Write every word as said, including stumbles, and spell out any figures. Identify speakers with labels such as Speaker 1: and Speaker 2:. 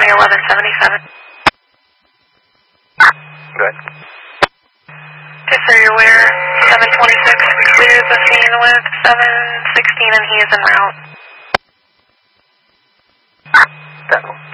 Speaker 1: runway eleven seventy-seven.
Speaker 2: Good.
Speaker 1: Just so you're aware, seven twenty-six clears the scene with seven sixteen and he is en route.
Speaker 2: That one.